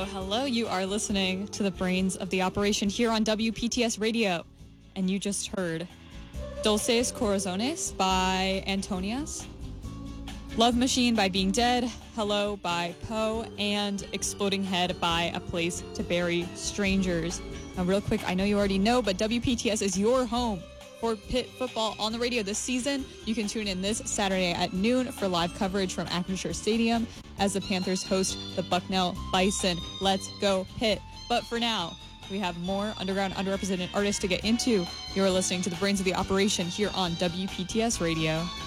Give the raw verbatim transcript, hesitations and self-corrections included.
Hello, hello. You are listening to the Brains of the Operation here on W P T S Radio. And you just heard Dulces Corazones by Antonias, Love Machine by Being Dead, Hello by Poe, and Exploding Head by A Place to Bury Strangers. Now, real quick, I know you already know, but W P T S is your home for Pitt football on the radio this season. You can tune in this Saturday at noon for live coverage from Acrisure Stadium as the Panthers host the Bucknell Bison. Let's go Pitt. But for now, we have more underground underrepresented artists to get into. You're listening to the Brains of the Operation here on W P T S Radio.